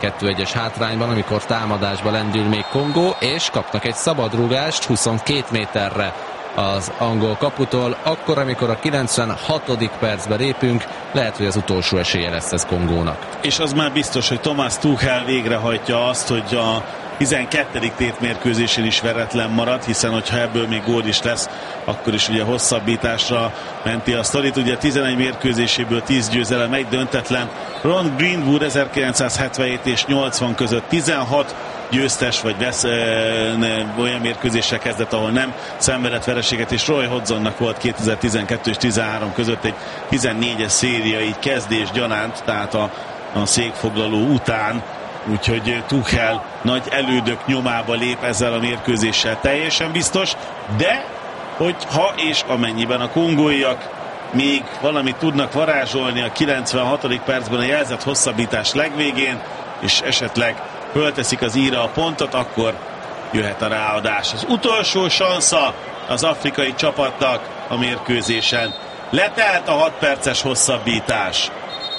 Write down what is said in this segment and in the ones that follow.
2-1-es hátrányban, amikor támadásba lendül még Kongó, és kapnak egy szabadrúgást 22 méterre az angol kaputól. Akkor, amikor a 96. percbe lépünk, lehet, hogy az utolsó esélye lesz ez Kongónak. És az már biztos, hogy Thomas Tuchel végrehajtja azt, hogy a 12. tétmérkőzésén is veretlen marad, hiszen hogyha ebből még gól is lesz, akkor is ugye hosszabbításra menti a sztorit. Ugye 11 mérkőzéséből 10 győzelem, egy döntetlen. Ron Greenwood 1977 és 80 között 16 győztes vagy olyan mérkőzéssel kezdett, ahol nem szenvedett vereséget, és Roy Hodgsonnak volt 2012 és 13 között egy 14-es széria, így kezdés gyanánt, tehát a székfoglaló után. Úgyhogy Tuchel nagy elődök nyomába lép ezzel a mérkőzéssel, teljesen biztos, de hogy ha és amennyiben a kongóiak még valamit tudnak varázsolni a 96. percben a jelzett hosszabbítás legvégén, és esetleg fölteszik az íra a pontot, akkor jöhet a ráadás. Az utolsó sansza az afrikai csapatnak a mérkőzésen. Letelt a 6 perces hosszabbítás.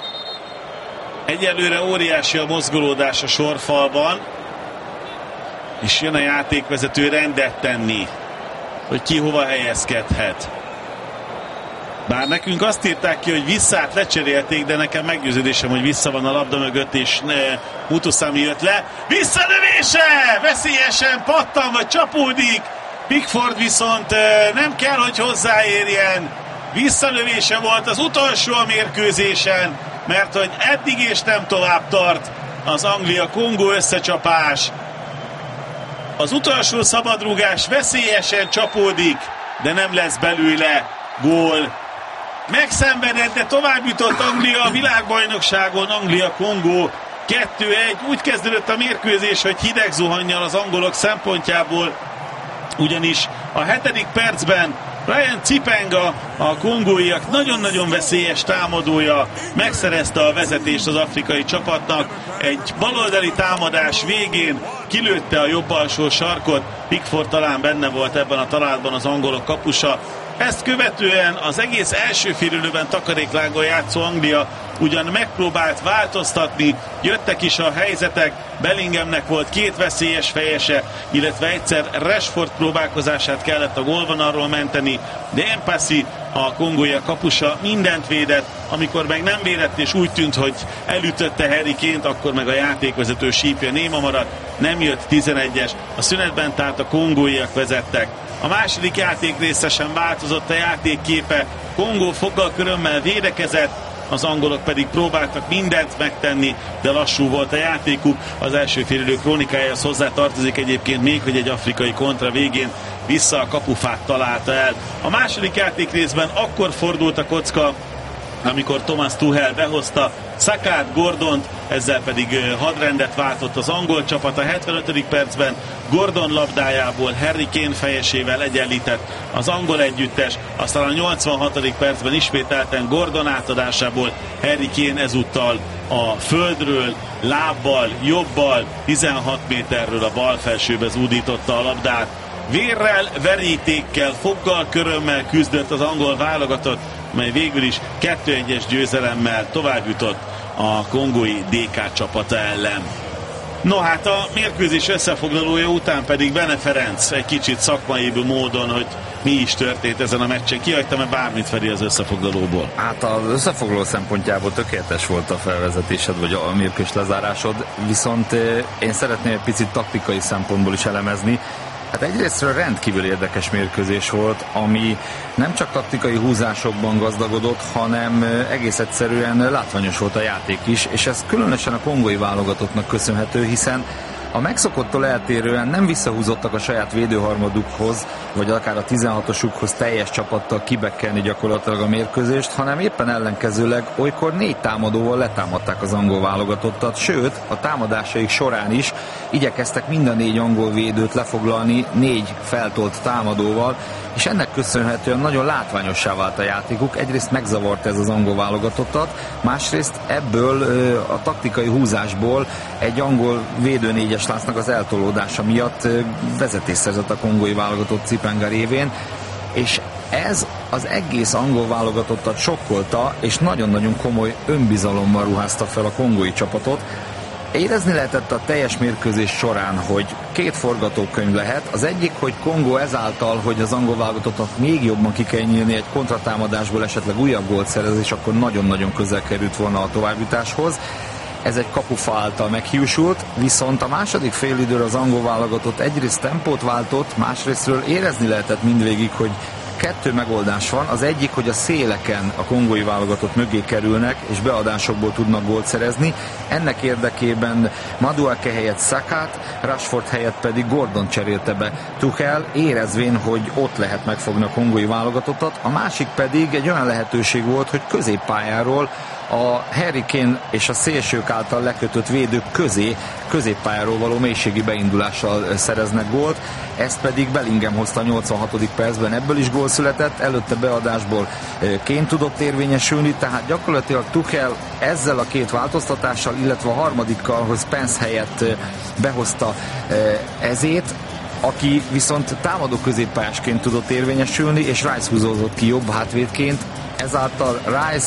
Egyelőre óriási a mozgolódás a sorfalban, és jön a játékvezető rendet tenni, hogy ki hova helyezkedhet. Bár nekünk azt írták ki, hogy visszát lecserélték, de nekem meggyőződésem, hogy vissza van a labda mögött, és Mutusami jött le. Visszalövése! Veszélyesen pattan, vagy csapódik. Pickford viszont nem kell, hogy hozzáérjen. Visszalövése volt az utolsó a mérkőzésen, mert hogy eddig és nem tovább tart az Anglia-Kongó összecsapás. Az utolsó szabadrúgás veszélyesen csapódik, de nem lesz belőle gól. Megszenvedett, de tovább jutott Anglia a világbajnokságon. Anglia-Kongó 2-1. Úgy kezdődött a mérkőzés, hogy hideg zuhannyal az angolok szempontjából, ugyanis a 7. percben Ryan Cipenga, a kongóiak nagyon-nagyon veszélyes támadója, megszerezte a vezetést az afrikai csapatnak. Egy baloldali támadás végén kilőtte a jobb alsó sarkot. Pickford talán benne volt ebben a találatban, az angolok kapusa. Ezt követően az egész első félidőben takaréklágon játszó Anglia ugyan megpróbált változtatni, jöttek is a helyzetek, Bellinghamnek volt 2 veszélyes fejese, illetve egyszer Rashford próbálkozását kellett a gólvonalról menteni, de Mpassi, a kongóiak kapusa mindent védett, amikor meg nem védett és úgy tűnt, hogy elütötte Harry Kane-t, akkor meg a játékvezető sípja néma maradt, nem jött 11-es, a szünetben tehát a kongóiak vezettek. A második játékrésze sem változott a játékképe, Kongó foggal körömmel védekezett, az angolok pedig próbáltak mindent megtenni, de lassú volt a játékuk. Az első félidő krónikájához hozzá tartozik egyébként még, hogy egy afrikai kontra végén vissza a kapufát találta el. A második játékrészben akkor fordult a kocka, amikor Thomas Tuchel behozta Sakát, Gordont, ezzel pedig hadrendet váltott az angol csapat. A 75. percben Gordon labdájából Harry Kane fejesével egyenlített az angol együttes, aztán a 86. percben ismételten Gordon átadásából Harry Kane ezúttal a földről, lábbal, jobbal, 16 méterről a bal felsőbe zúdította a labdát. Vérrel, verítékkel, foggal, körömmel küzdött az angol válogatott, mely végül is 2-1-es győzelemmel tovább jutott a kongói DK csapata ellen. No hát a mérkőzés összefoglalója után pedig Bene Ferenc egy kicsit szakmaibb módon, hogy mi is történt ezen a meccsen. Kihagytam-e bármit, Feri, az összefoglalóból? Hát az összefoglaló szempontjából tökéletes volt a felvezetésed, vagy a mérkőzés lezárásod, viszont én szeretném egy picit taktikai szempontból is elemezni. Hát egyrésztről rendkívül érdekes mérkőzés volt, ami nem csak taktikai húzásokban gazdagodott, hanem egész egyszerűen látványos volt a játék is, és ez különösen a kongói válogatottnak köszönhető, hiszen a megszokottól eltérően nem visszahúzottak a saját védőharmadukhoz, vagy akár a 16-osukhoz teljes csapattal kibekkelni gyakorlatilag a mérkőzést, hanem éppen ellenkezőleg olykor 4 támadóval letámadták az angol válogatottat, sőt, a támadásaik során is igyekeztek mind a 4 angol védőt lefoglalni 4 feltolt támadóval, és ennek köszönhetően nagyon látványossá vált a játékuk. Egyrészt megzavarta ez az angol válogatottat, másrészt ebből a taktikai húzásból egy angol védőnégyes láncnak az eltolódása miatt vezetés szerzett a kongói válogatott Cipenga révén, és ez az egész angol válogatottat sokkolta, és nagyon-nagyon komoly önbizalommal ruházta fel a kongói csapatot. Érezni lehetett a teljes mérkőzés során, hogy két forgatókönyv lehet. Az egyik, hogy Kongó ezáltal, hogy az angol válogatottak még jobban ki kell nyílni egy kontratámadásból, esetleg újabb gólt szerez, és akkor nagyon-nagyon közel került volna a továbbjutáshoz. Ez egy kapufa által meghiúsult, viszont a második félidőre az angol válogatott egyrészt tempót váltott, másrésztről érezni lehetett mindvégig, hogy kettő megoldás van. Az egyik, hogy a széleken a kongói válogatott mögé kerülnek, és beadásokból tudnak gólt szerezni. Ennek érdekében Madueke helyett Sakát, Rashford helyett pedig Gordon cserélte be Tuchel, érezvén, hogy ott lehet megfogni a kongói válogatottat. A másik pedig egy olyan lehetőség volt, hogy középpályáról a Harry Kane és a szélsők által lekötött védők közé, középpályáról való mélységi beindulással szereznek gólt. Ezt pedig Bellingham hozta a 86. percben, ebből is gól született, előtte beadásból Kane tudott érvényesülni, tehát gyakorlatilag Tuchel ezzel a két változtatással, illetve a harmadikkal, hogy Spence helyett behozta Ezét, aki viszont támadó középpályásként tudott érvényesülni, és Rice húzódott ki jobb hátvédként, ezáltal Rice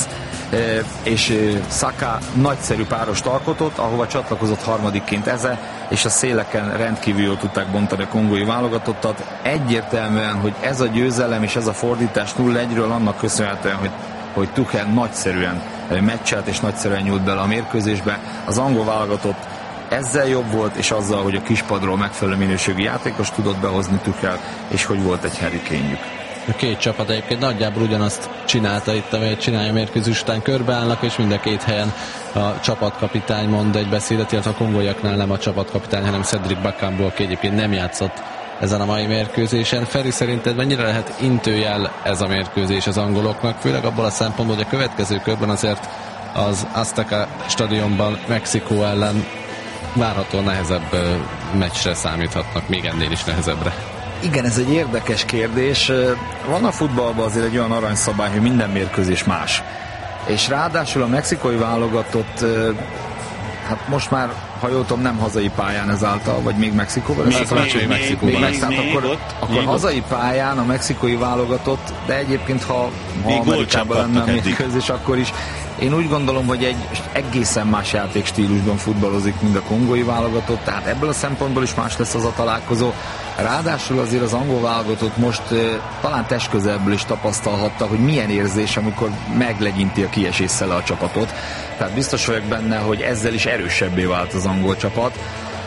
és Saka nagyszerű párost alkotott, ahova csatlakozott harmadikként Eze, és a széleken rendkívül jól tudták bontani a kongói válogatottat. Egyértelműen, hogy ez a győzelem és ez a fordítás 0-1-ről annak köszönhetően, hogy Tuchel nagyszerűen meccselt és nagyszerűen nyújt bele a mérkőzésbe. Az angol válogatott ezzel jobb volt, és azzal, hogy a kispadról megfelelő minőségű játékos tudott behozni Tuchel, és hogy volt egy Harry Kane-jük. A két csapat egyébként nagyjából ugyanazt csinálta itt, amit csinálja a mérkőzés után, körbeállnak, és mind a két helyen a csapatkapitány mond egy beszédet, illetve a kongóiaknál nem a csapatkapitány, hanem Cedric Bakambu, aki egyébként nem játszott ezen a mai mérkőzésen. Feri, szerinted mennyire lehet intőjel ez a mérkőzés az angoloknak, főleg abból a szempontból, hogy a következő körben azért az Azteca stadionban Mexikó ellen várhatóan nehezebb meccsre számíthatnak, még ennél is nehezebbre. Igen, ez egy érdekes kérdés. Van a futballban azért egy olyan aranyszabály, hogy minden mérkőzés más. És ráadásul a mexikói válogatott, hát most már, ha jól tudom, nem hazai pályán ezáltal, vagy még Mexikóban? Akkor hazai pályán a mexikói válogatott, de egyébként ha Amerikában lenne a mérkőzés, akkor is én úgy gondolom, hogy egy egészen más játékstílusban futballozik, mint a kongói válogatott, tehát ebből a szempontból is más lesz az a találkozó. Ráadásul azért az angol válogatott most talán testközelből is tapasztalhatta, hogy milyen érzés, amikor meglegyinti a kiesésszel a csapatot. Tehát biztos vagyok benne, hogy ezzel is erősebbé vált az angol csapat.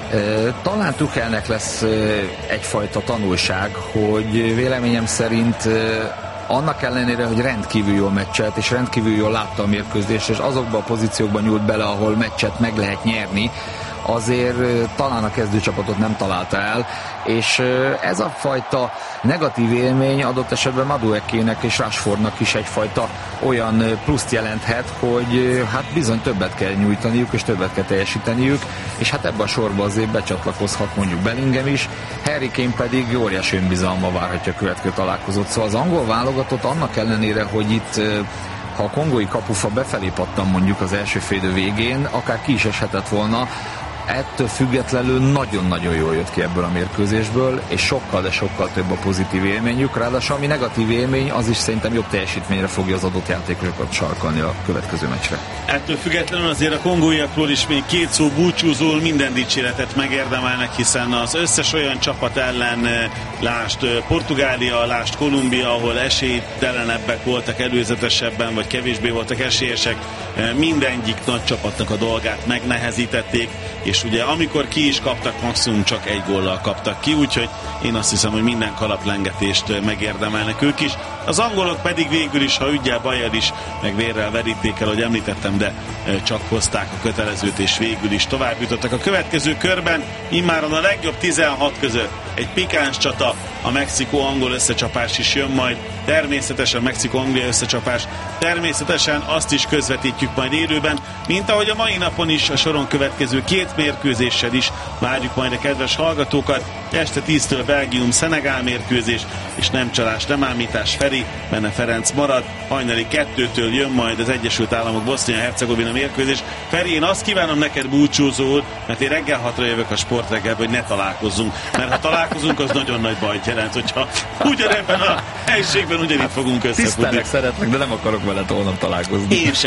Talán Tuchelnek lesz egyfajta tanulság, hogy véleményem szerint annak ellenére, hogy rendkívül jól meccselt, és rendkívül jól látta a mérkőzést, és azokban a pozíciókban nyúlt bele, ahol meccset meg lehet nyerni, azért talán a kezdőcsapatot nem találta el, és ez a fajta negatív élmény adott esetben Maduekének és Rashfordnak is egyfajta olyan pluszt jelenthet, hogy hát bizony többet kell nyújtaniuk, és többet kell teljesíteniük, és hát ebben a sorban azért becsatlakozhat mondjuk Bellingham is, Harry Kane pedig óriási önbizalma várhatja a következő találkozót. Szóval az angol válogatott annak ellenére, hogy itt ha a kongói kapufa befelé pattan mondjuk az első félidő végén, akár ki is eshetett volna, ettől függetlenül nagyon-nagyon jól jött ki ebből a mérkőzésből, és sokkal, de sokkal több a pozitív élményük. Ráadásul ami negatív élmény, az is szerintem jobb teljesítményre fogja az adott játékosokat sarkalni a következő meccsre. Ettől függetlenül azért a kongóiakról is még két szó búcsúzól minden dicséretet megérdemelnek, hiszen az összes olyan csapat ellen, lást Portugália, lást Kolumbia, ahol esélytelenebbek voltak előzetesebben, vagy kevésbé voltak esélyesek, mindegyik nagy csapatnak a dolgát megnehezítették, és ugye amikor ki is kaptak, maximum csak egy góllal kaptak ki, úgyhogy én azt hiszem, hogy minden kalaplengetést megérdemelnek ők is. Az angolok pedig végül is, ha üggyel bajjal is, meg vérrel veríték el, ahogy említettem, de csak hozták a kötelezőt, és végül is tovább jutottak a következő körben. Immáron a legjobb 16 között egy pikáns csata, a Mexikó-angol összecsapás is jön majd, természetesen Mexikó-Anglia összecsapás, természetesen azt is közvetítjük majd élőben, mint ahogy a mai napon is a soron következő két mérkőzéssel is várjuk majd a kedves hallgatókat. Este 10-től Belgium-Szenegál mérkőzés, és nem csalás, nem ámítás, Feri, benne Ferenc marad, hajnali 2-től jön majd az Egyesült Államok Bosznia-Hercegovina mérkőzés. Feri, én azt kívánom neked búcsúzól, mert én reggel 6-ra jövök a Sportreggelbe, hogy ne találkozzunk, mert ha találkozunk, az nagyon nagy bajt jelent, hogyha ugyanebben a helységben ugyanitt fogunk összefutni. Tisztelek, szeretnek, de nem akarok veled holnap találkozni. Én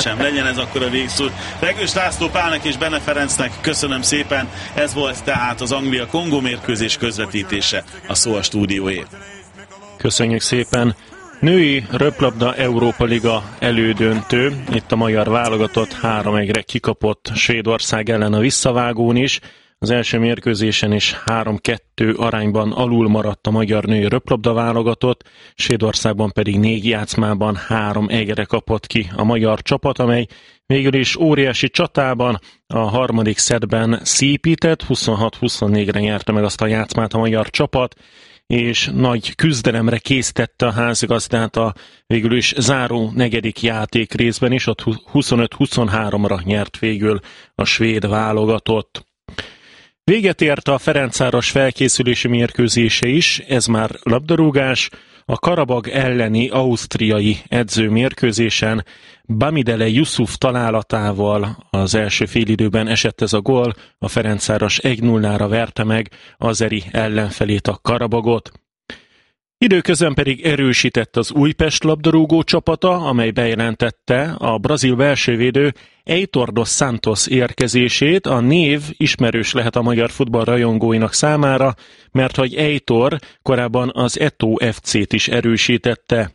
sem legyen ez akkor a végszó. Regős László Pálnak és Bene Ferencnek köszönöm szépen. Ez volt tehát az Anglia-Kongó mérkőzés közvetítése, a Szó a stúdióé. Köszönjük szépen. Női röplabda Európa Liga elődöntő. Itt a magyar válogatott 3-1-re kikapott Svédország ellen a visszavágón is. Az első mérkőzésen is 3-2 arányban alul maradt a magyar női röplabda válogatott, Svédországban pedig 4 játszmában 3-1-re kapott ki a magyar csapat, amely végül is óriási csatában a harmadik szettben szépített, 26-24-re nyerte meg azt a játszmát a magyar csapat, és nagy küzdelemre késztette a házigazdát a végül is záró negyedik játék részben is, ott 25-23-ra nyert végül a svéd válogatott. Véget ért a Ferencváros felkészülési mérkőzése is, ez már labdarúgás. A Karabag elleni ausztriai edzőmérkőzésen Bamidele Yusuf találatával az első félidőben esett ez a gól, a Ferencváros 1-0-ra verte meg azeri ellenfelét, a Karabagot. Időközben pedig erősített az Újpest labdarúgó csapata, amely bejelentette a brazil belsővédő Heitor dos Santos érkezését. A név ismerős lehet a magyar futball rajongóinak számára, mert hogy Heitor korábban az Eto'o FC-t is erősítette.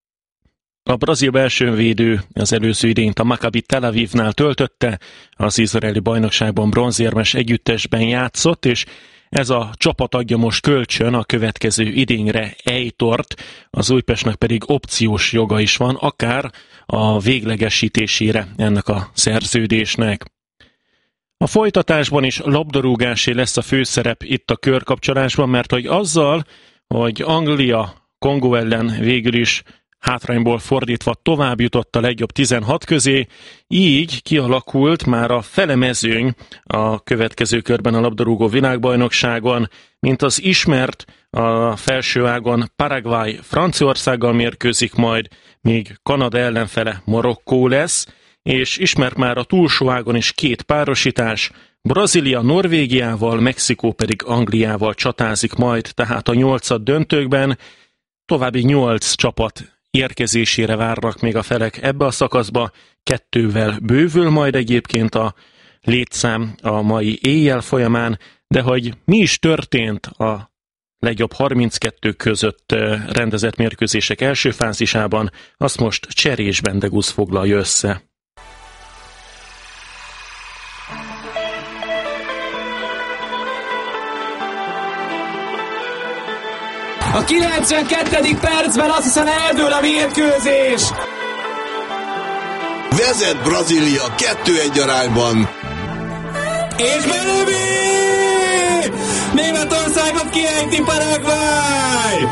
A brazil belsővédő az előző idényt a Maccabi Tel Avivnál töltötte, az izraeli bajnokságban bronzérmes együttesben játszott, és ez a csapat adja most kölcsön a következő idényre Heitort, az Újpestnek pedig opciós joga is van, akár a véglegesítésére ennek a szerződésnek. A folytatásban is labdarúgásé lesz a főszerep itt a körkapcsolásban, mert hogy azzal, hogy Anglia Kongó ellen végül is hátrányból fordítva tovább jutott a legjobb 16 közé, így kialakult már a fele mezőny a következő körben a labdarúgó világbajnokságon, mint az ismert, a felső ágon Paraguay Franciaországgal mérkőzik majd, míg Kanada ellenfele Marokkó lesz, és ismert már a túlsó ágon is 2 párosítás, Brazília Norvégiával, Mexikó pedig Angliával csatázik majd, tehát a 8. döntőkben további 8 csapat érkezésére várnak még a felek ebbe a szakaszba, 2-vel bővül majd egyébként a létszám a mai éjjel folyamán, de hogy mi is történt a legjobb 32 között rendezett mérkőzések első fázisában, azt most Cserés Bendegusz foglalja össze. A 92. percben azt hiszem eldől a mérkőzés! Vezet Brazília 2-1 arányban. És belövi! Németországot kiejti Paraguay!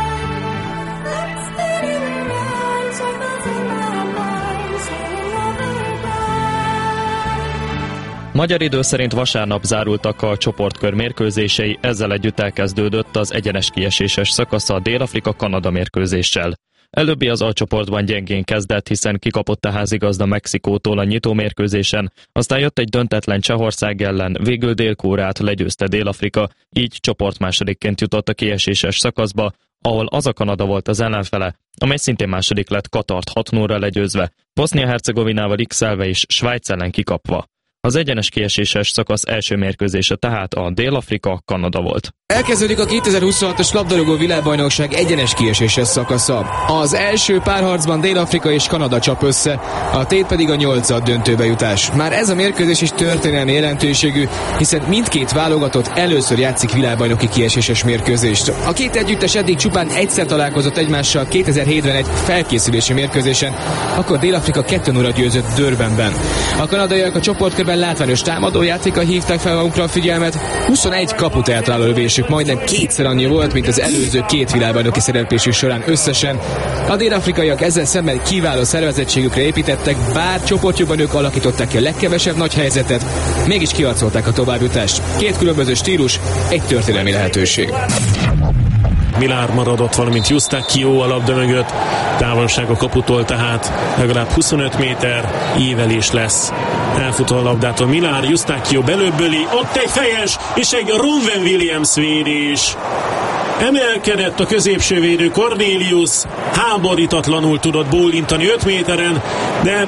Magyar idő szerint vasárnap zárultak a csoportkör mérkőzései, ezzel együtt elkezdődött az egyenes kieséses szakasza a Dél-Afrika-Kanada mérkőzéssel. Előbbi az alcsoportban gyengén kezdett, hiszen kikapott a házigazda Mexikótól a nyitó mérkőzésen, aztán jött egy döntetlen Csehország ellen, végül Dél-Koreát legyőzte Dél-Afrika, így csoportmásodikként jutott a kieséses szakaszba, ahol az a Kanada volt az ellenfele, amely szintén második lett Katart 6-0-ra legyőzve, Bosznia-Hercegovinával x-elve és Svájc ellen kikapva. Az egyenes kieséses szakasz első mérkőzése tehát a Dél-Afrika-Kanada volt. Elkezdődik a 2026-os labdarúgó világbajnokság egyenes kieséses szakasza. Az első párharcban Dél-Afrika és Kanada csap össze, a tét pedig a 8. döntőbe jutás. Már ez a mérkőzés is történelmi jelentőségű, hiszen mindkét válogatott először játszik világbajnoki kieséses mérkőzést. A két együttes eddig csupán egyszer találkozott egymással 2007-ben egy felkészülési mérkőzésen, akkor Dél-Afrika 2-0-ra győzött Durbanben. A kanadaiak a csoportkörben látványos támadójátékkal hívták fel magunkra a figyelmet, 21 kaput eltaláló lövésük majdnem 2-szer annyi volt, mint az előző 2 világbajnoki szereplésük során összesen. A dél-afrikaiak ezzel szemben kiváló szervezettségükre építettek, bár csoportjukban ők alakították ki a legkevesebb nagy helyzetet, mégis kiharcolták a továbbjutást. 2 különböző stílus, egy történelmi lehetőség. Milár maradott, valamint Eustáquio a labda mögött, távolság a kaputól, tehát legalább 25 méter, ívelés lesz. Elfut a labdától Milár, Eustáquio belöbböli, ott egy fejes, és egy Ronwen Williams védés. Emelkedett a középső védő Cornelius, háborítatlanul tudott bólintani 5 méteren, de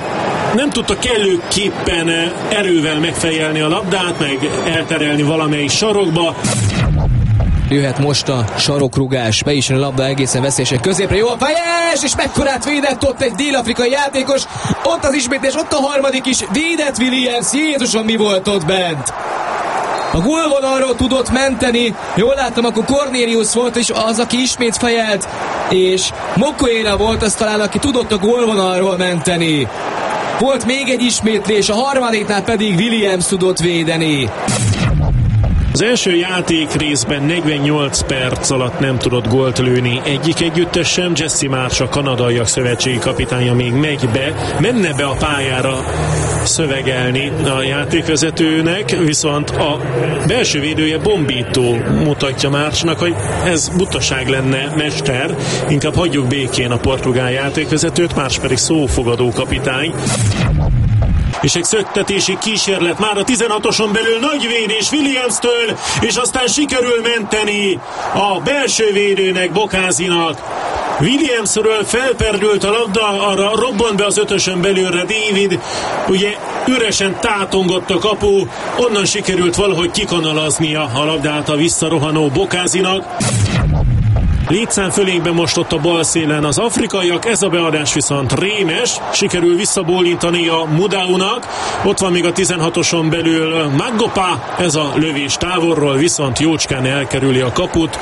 nem tudta kellőképpen erővel megfejelni a labdát, meg elterelni valamelyik sarokba. Jöhet most a sarokrugás, be is jön a labda egészen veszélyesen középre, jó a fejes, és mekkorát védett ott egy dél-afrikai játékos, ott az ismétlés, ott a harmadik is, védett Williams, Jézusom, mi volt ott bent? A gólvonalról tudott menteni, jól láttam, akkor Cornelius volt, és az, aki ismét fejelt, és Mokoena volt az talán, aki tudott a gólvonalról menteni. Volt még egy ismétlés, a harmadiknál pedig Williams tudott védeni. Az első játék részben 48 perc alatt nem tudott gólt lőni egyik együttes sem. Jesse Marsh, a kanadaiak szövetségi kapitánya még menne be a pályára szövegelni a játékvezetőnek, viszont a belső védője Bombito mutatja Marshnak, hogy ez butaság lenne, mester, inkább hagyjuk békén a portugál játékvezetőt, Marsh pedig szófogadó kapitány. És egy szöktetési kísérlet már a 16-oson belül, nagy védés Williams-től, és aztán sikerül menteni a belső védőnek, Bokázinak. Williamsről felperdült a labda, arra robbant be az ötösön belülre David, ugye üresen tátongott a kapu, onnan sikerült valahogy kikanalaznia a labdát a visszarohanó Bokázinak. Létszám fölénkben most ott a bal szélen az afrikaiak, ez a beadás viszont rémes, sikerül visszabólintani a Mudaunak, ott van még a 16-oson belül Magopa, ez a lövés távolról, viszont jócskán elkerüli a kaput.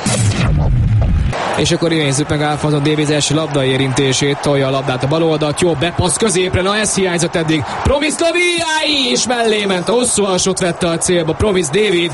És akkor nézzük meg Alfonso Davies első labdaérintését, tolja a labdát a bal oldalt, jó bepassz középre, na ez hiányzott eddig. Promis Laviai, és mellé ment, a hosszú alsót vette a célba Promis David.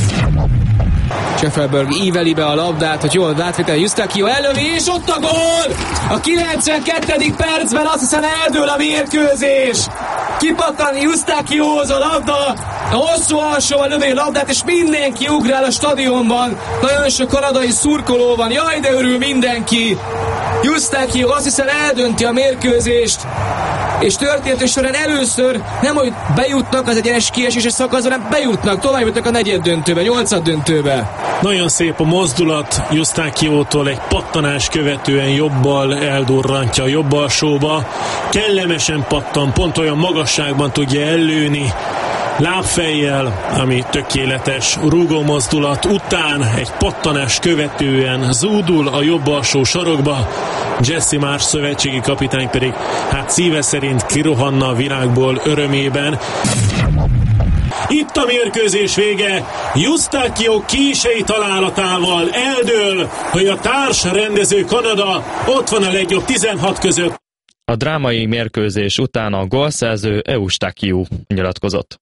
Scheffelberg íveli be a labdát, hogy jól átvitel Eustáquio elővi, és ott a gól! A 92. percben azt hiszem eldől a mérkőzés! Kipattan Eustáquiohoz a labda, a hosszú alsóval lövi a labdát, és mindenki ugrál a stadionban. Nagyon sok kanadai szurkoló van, jaj de örül mindenki! Eustáquio azt hiszem eldönti a mérkőzést, és történetük során először nem, hogy bejutnak az egyenes kieséses szakaszra, hanem bejutnak, tovább jutnak a negyed döntőbe, nyolcad döntőbe. Nagyon szép a mozdulat Eustáquiótól, egy pattanás követően jobbal eldurrantja a jobb alsóba, kellemesen pattan, pont olyan magasságban tudja ellőni, lábfejjel, ami tökéletes rúgó mozdulat után egy pattanás követően zúdul a jobb alsó sarokba. Jesse Marsh szövetségi kapitány pedig hát szíve szerint kirohanna a virágból örömében. Itt a mérkőzés vége, Eustáquio kései találatával eldől, hogy a társ rendező Kanada ott van a legjobb 16 között. A drámai mérkőzés után a gólszerző Eustáquio nyilatkozott.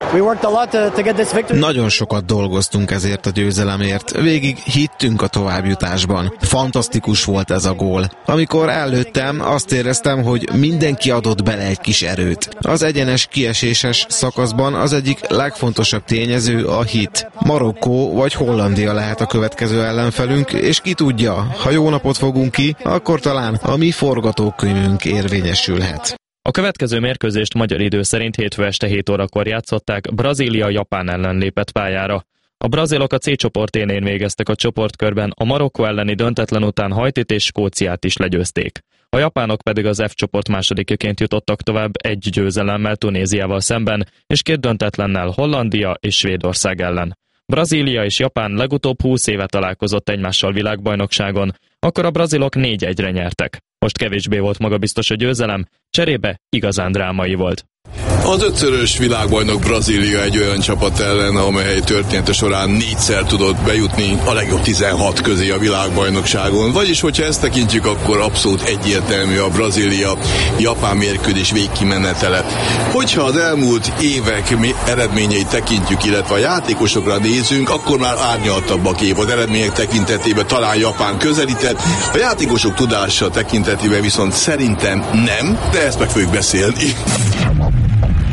Nagyon sokat dolgoztunk ezért a győzelemért, végig hittünk a továbbjutásban. Fantasztikus volt ez a gól. Amikor előttem, azt éreztem, hogy mindenki adott bele egy kis erőt. Az egyenes kieséses szakaszban az egyik legfontosabb tényező a hit. Marokkó vagy Hollandia lehet a következő ellenfelünk, és ki tudja, ha jó napot fogunk ki, akkor talán a mi forgatókönyvünk érvényes. A következő mérkőzést magyar idő szerint hétfő este 7 órakor játszották, Brazília Japán ellen lépett pályára. A brazilok a C csoport élén végeztek a csoportkörben, a Marokkó elleni döntetlen után Haitit és Skóciát is legyőzték. A japánok pedig az F csoport másodikaként jutottak tovább egy győzelemmel Tunéziával szemben, és 2 döntetlennel Hollandia és Svédország ellen. Brazília és Japán legutóbb 20 éve találkozott egymással világbajnokságon, akkor a brazilok 4-1-re nyertek. Most kevésbé volt magabiztos a győzelem, cserébe igazán drámai volt. Az 5-szörös világbajnok Brazília egy olyan csapat ellen, amely története során 4-szer tudott bejutni a legjobb 16 közé a világbajnokságon. Vagyis, hogyha ezt tekintjük, akkor abszolút egyértelmű a Brazília-Japán mérkőzés végkimenetele. Hogyha az elmúlt évek eredményeit tekintjük, illetve a játékosokra nézünk, akkor már árnyaltabb a kép. Az eredmények tekintetében talán Japán közelített, a játékosok tudása tekintetében viszont szerintem nem, de ezt meg fogjuk beszélni.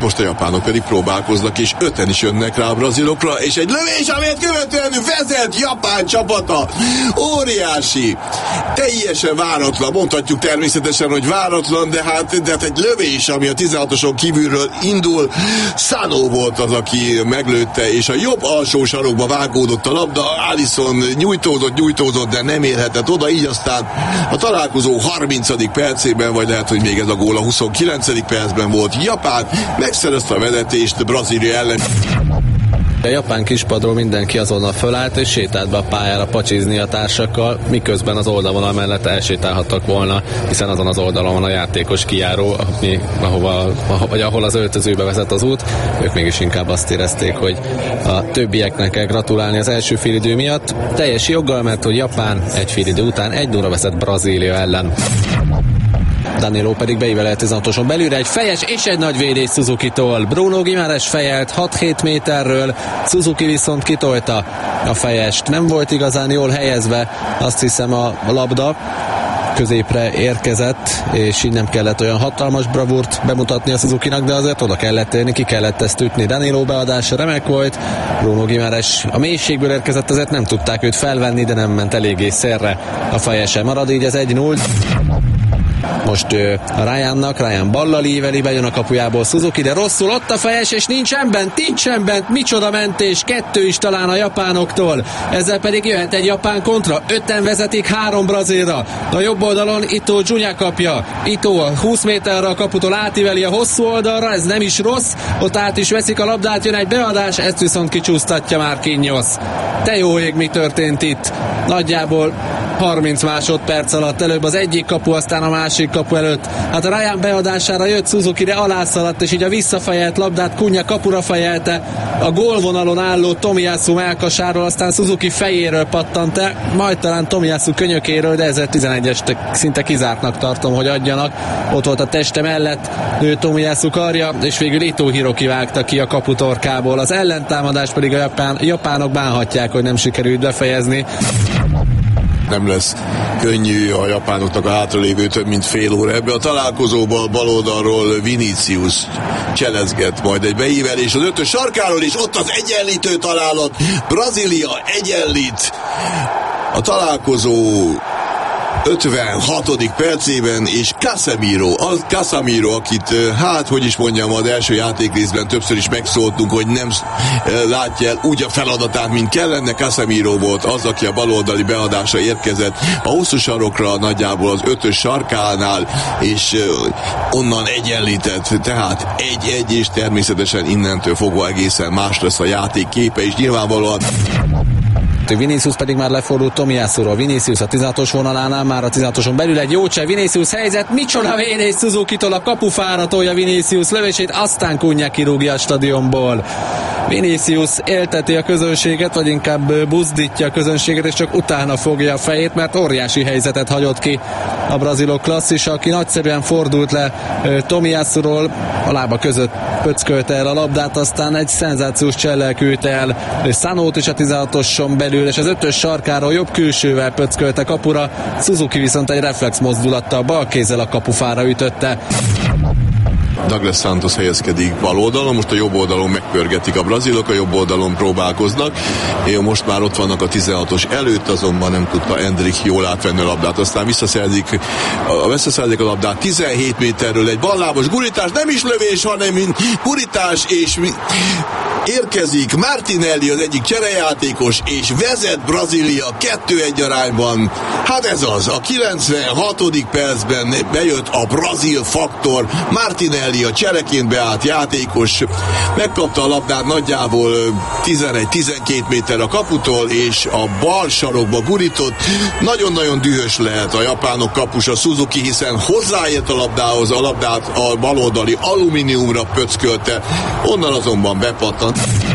most a japánok pedig próbálkoznak, és 5-en is jönnek rá a brazilokra, és egy lövés, amelyet követően vezet Japán csapata. Óriási, teljesen váratlan, mondhatjuk természetesen, hogy váratlan, de hát egy lövés, ami a 16-oson kívülről indul. Sano volt az, aki meglőtte, és a jobb alsó sarokba vágódott a labda. Alisson nyújtózott, de nem érhetett oda, így aztán a találkozó 30. percében, vagy lehet, hogy még ez a gól a 29. percben volt, Japán megszerezte a vezetést Brazília ellen. A japán kispadról mindenki azonnal fölállt és sétált be a pályára pacsizni a társakkal, miközben az oldalvonal mellett elsétálhattak volna, hiszen azon az oldalon van a játékos kijáró, ahol az öltözőbe vezet az út. Ők mégis inkább azt érezték, hogy a többieknek kell gratulálni az első félidő miatt. Teljes joggal, mert hogy Japán egy félidő után 1-0 vezet Brazília ellen. Danilo pedig beívelelt 16-oson belülre, egy fejes és egy nagy védés Suzuki-tól. Bruno Guimaraes fejelt 6-7 méterről, Suzuki viszont kitolta a fejest. Nem volt igazán jól helyezve, azt hiszem a labda középre érkezett, és így nem kellett olyan hatalmas bravúrt bemutatni a Suzukinak, de azért oda kellett érni, ki kellett ezt ütni. Danilo beadása remek volt, Bruno Guimaraes a mélységből érkezett, azért nem tudták őt felvenni, de nem ment eléggé szélre a fejese. Marad így ez 1-0. Most Ryan ballal íveli, bejön a kapujából Suzuki, de rosszul ott a fejes, és nincsen bent, micsoda mentés, 2 is talán a japánoktól, ezzel pedig jöhet egy japán kontra, 5-en vezetik 3 brazilra, a jobb oldalon Ito Junior kapja, Ito 20 méterre a kaputól átíveli a hosszú oldalra, ez nem is rossz, ott át is veszik a labdát, jön egy beadás, ezt viszont kicsúsztatja Marquinhos. Te jó ég, mi történt itt? Nagyjából 30 másodperc alatt, előbb az egyik kapu, aztán a másik kapu előtt. Hát a Ryan beadására jött Suzuki, de alászaladt, és így a visszafejelt labdát Cunha kapura fejelte, a gólvonalon álló Tomiyasu mellkasáról, aztán Suzuki fejéről pattant el, majd talán Tomiyasu könyökéről, de 1011-est szinte kizártnak tartom, hogy adjanak. Ott volt a teste mellett Tomiyasu karja, és végül Ito Hiroki vágta ki a kaputorkából. Az ellentámadás pedig a japánok bánhatják, hogy nem sikerült befejezni. Nem lesz könnyű a japánoknak a hátralévő több mint fél óra. Ebbe a találkozóban bal oldalról Vinicius cselezget, majd egy beívelés az 5-ös sarkáról, és ott az egyenlítő találat. Brazília egyenlít. A találkozó 56. percében, és Casemiro, akit, az első játékrészben többször is megszóltunk, hogy nem látja el úgy a feladatát, mint kellene. Casemiro volt az, aki a baloldali beadásra érkezett a hosszú sarokra, nagyjából az 5-ös sarkánál, és onnan egyenlített, tehát 1-1, és természetesen innentől fogva egészen más lesz a játék képe, és nyilvánvalóan Vinicius pedig már lefordult Tomiyasuról. Vinicius a 16-os vonalánál, már a 16-oson belül egy jó cseh, Vinicius helyzet, micsoda védés Suzukitól, a kapufára tolja Vinicius lövését, aztán Cunha kirúgja a stadionból. Vinicius élteti a közönséget, vagy inkább buzdítja a közönséget, és csak utána fogja a fejét, mert óriási helyzetet hagyott ki a brazilok klasszisa, aki nagyszerűen fordult le Tomiyasuról, a lába között pöckölte el a labdát, aztán egy szenzációs csellel küldte el Sanót is a 16-oson belül, és az 5-ös sarkáról jobb külsővel pöckölte kapura, Suzuki viszont egy reflex mozdulattal bal kézzel a kapufára ütötte. Douglas Santos helyezkedik bal oldalon, most a jobb oldalon megpörgetik a brazilok, a jobb oldalon próbálkoznak. Most már ott vannak a 16-os előtt, azonban nem tudta Endrick jól átvenni a labdát, aztán visszaszerzik a labdát 17 méterről, egy ballábos gurítás, nem is lövés, hanem gurítás, és érkezik Martinelli, az egyik cserejátékos, és vezet Brazília 2-1 arányban. Hát ez az, a 96. percben bejött a brazil faktor, Martinelli, a csereként beállt játékos, megkapta a labdát nagyjából 11-12 méter a kaputól, és a bal sarokba gurított. Nagyon-nagyon dühös lehet a japánok kapusa Suzuki, hiszen hozzáért a labdához, a labdát a baloldali alumíniumra pöckölte, onnan azonban bepattant.